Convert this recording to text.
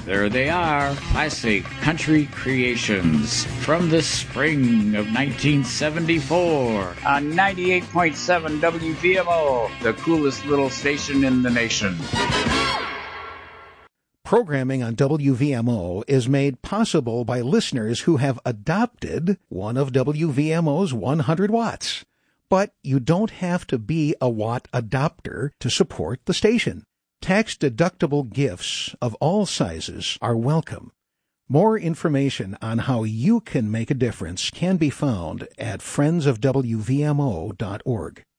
There they are, classic country creations from the spring of 1974 on 98.7 WVMO, the coolest little station in the nation. Programming on WVMO is made possible by listeners who have adopted one of WVMO's 100 watts. But you don't have to be a watt adopter to support the station. Tax-deductible gifts of all sizes are welcome. More information on how you can make a difference can be found at friendsofwvmo.org.